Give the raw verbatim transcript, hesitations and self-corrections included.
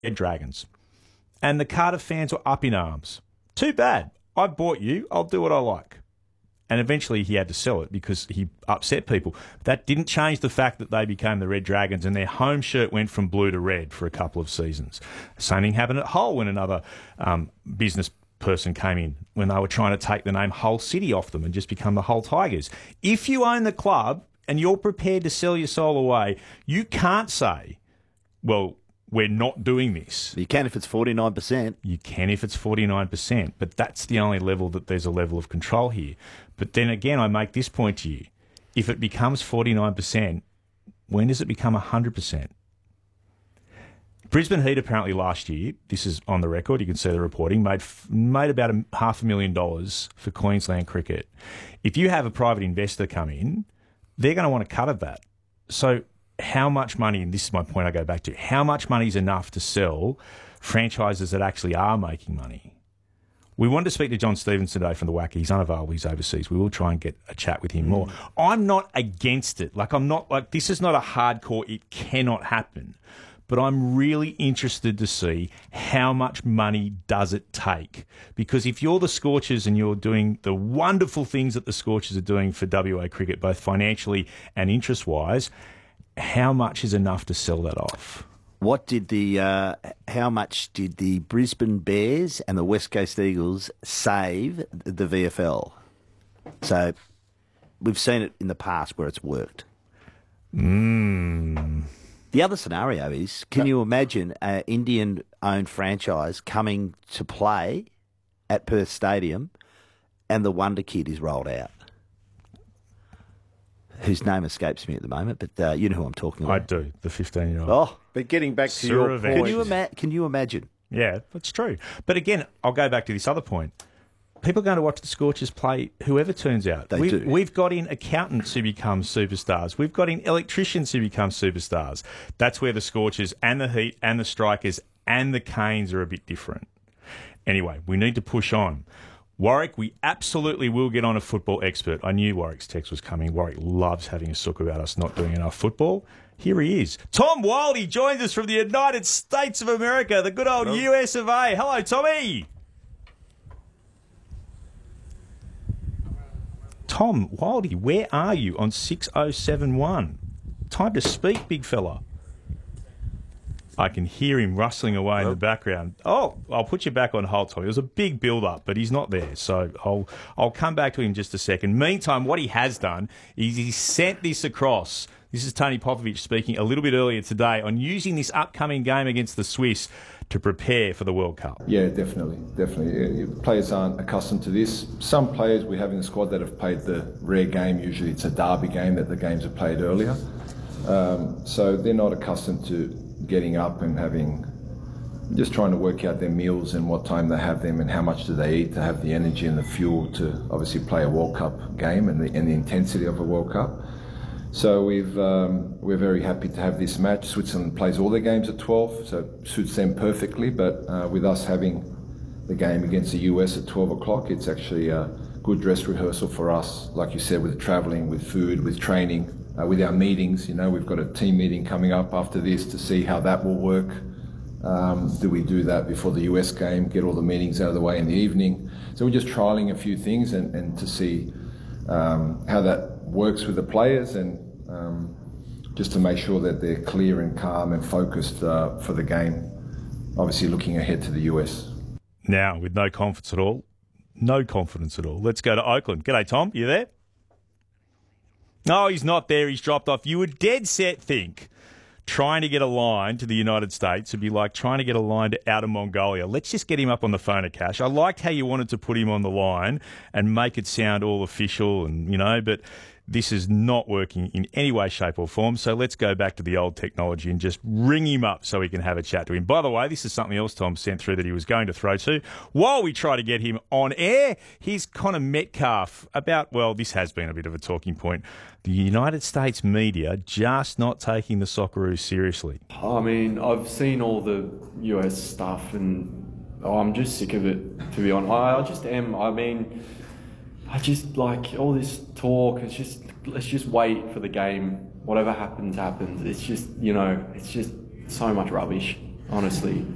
Red Dragons. And the Cardiff fans were up in arms. Too bad. I bought you. I'll do what I like. And eventually he had to sell it because he upset people. That didn't change the fact that they became the Red Dragons and their home shirt went from blue to red for a couple of seasons. Same thing happened at Hull when another um, business person came in, when they were trying to take the name Hull City off them and just become the Hull Tigers. If you own the club and you're prepared to sell your soul away, you can't say, well, we're not doing this. You can if it's forty-nine percent. You can if it's forty-nine percent, but that's the only level that there's a level of control here. But then again, I make this point to you. If it becomes forty-nine percent, when does it become one hundred percent? Brisbane Heat apparently last year, this is on the record, you can see the reporting, made made about a half a million dollars for Queensland cricket. If you have a private investor come in, they're going to want a cut of that. So how much money, and this is my point I go back to, how much money is enough to sell franchises that actually are making money? We wanted to speak to John Stevenson today from the W A C. He's unavailable, he's overseas. We will try and get a chat with him more. I'm not against it. Like, I'm not, like, this is not a hardcore, it cannot happen. But I'm really interested to see how much money does it take. Because if you're the Scorchers and you're doing the wonderful things that the Scorchers are doing for W A cricket, both financially and interest-wise, how much is enough to sell that off? What did the, uh, how much did the Brisbane Bears and the West Coast Eagles save the V F L? So we've seen it in the past where it's worked. Mm. The other scenario is, can you imagine an Indian-owned franchise coming to play at Perth Stadium and the Wonder Kid is rolled out? Whose name escapes me at the moment, but uh, you know who I'm talking about. I do, the fifteen-year-old. Oh, but getting back to your Suravech. point... Can you, ima- can you imagine? Yeah, that's true. But again, I'll go back to this other point. People are going to watch the Scorchers play whoever turns out. They we've, do. We've got in accountants who become superstars. We've got in electricians who become superstars. That's where the Scorchers and the Heat and the Strikers and the Canes are a bit different. Anyway, we need to push on. Warwick, we absolutely will get on a football expert. I knew Warwick's text was coming. Warwick loves having a sook about us not doing enough football. Here he is. Tom Wildy joins us from the United States of America, the good old Hello. U S of A. Hello, Tommy. Tom Wildy, where are you on six oh seven one? Time to speak, big fella. I can hear him rustling away Hello? in the background. Oh, I'll put you back on hold, Tommy. It was a big build-up, but he's not there, so I'll I'll come back to him in just a second. Meantime, what he has done is he sent this across. This is Tony Popovich speaking a little bit earlier today on using this upcoming game against the Swiss to prepare for the World Cup. Yeah, definitely, definitely. Players aren't accustomed to this. Some players we have in the squad that have played the rare game. Usually it's a derby game that the games are played earlier. Um, so they're not accustomed to getting up and having, just trying to work out their meals and what time they have them and how much do they eat to have the energy and the fuel to obviously play a World Cup game and the, and the intensity of a World Cup. So we've, um, we're very happy to have this match. Switzerland plays all their games at twelve, so it suits them perfectly, but uh, with us having the game against the U S at twelve o'clock, it's actually a good dress rehearsal for us, like you said, with travelling, with food, with training. Uh, with our meetings, you know, we've got a team meeting coming up after this to see how that will work. Um, do we do that before the U S game, get all the meetings out of the way in the evening? So we're just trialling a few things and, and to see um, how that works with the players and um, just to make sure that they're clear and calm and focused uh, for the game, obviously looking ahead to the U S. Now, with no confidence at all, no confidence at all, let's go to Oakland. G'day, Tom. You there? No, he's not there. He's dropped off. You would dead set think trying to get a line to the United States would be like trying to get a line to Outer Mongolia. Let's just get him up on the phone, Akash. I liked how you wanted to put him on the line and make it sound all official and, you know, but this is not working in any way, shape or form. So let's go back to the old technology and just ring him up so we can have a chat to him. By the way, this is something else Tom sent through that he was going to throw to. While we try to get him on air, here's Connor Metcalf about, well, this has been a bit of a talking point. The United States media just not taking the Socceroos seriously. I mean, I've seen all the U S stuff and oh, I'm just sick of it, to be honest. I, I just am. I mean... I just like all this talk. It's just let's just wait for the game. Whatever happens, happens. It's just you know, it's just so much rubbish, honestly.